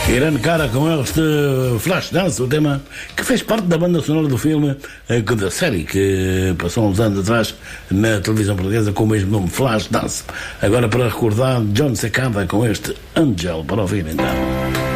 Irene Cara com este Flashdance, o tema que fez parte da banda sonora do filme, da série que passou uns anos atrás na televisão portuguesa com o mesmo nome, Flashdance. Agora para recordar, John Secada com este Angel para ouvir então.